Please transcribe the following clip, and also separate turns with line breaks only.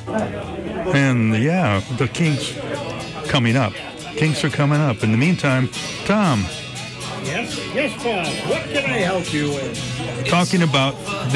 And yeah, the Kinks coming up. Kinks are coming up. In the meantime, Tom.
Yes, Bob. What can I help you with?
Talking about